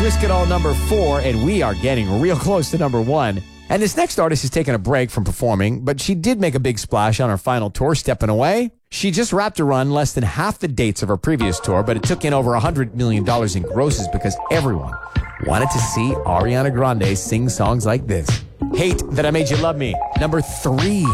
Risk It All number 4, and we are getting real close to number 1. And this next artist is taking a break from performing, but she did make a big splash on her final tour, Stepping Away. She just wrapped a run less than half the dates of her previous tour, but it took in over $100 million in grosses because everyone wanted to see Ariana Grande sing songs like this. Hate That I Made You Love Me, number 3.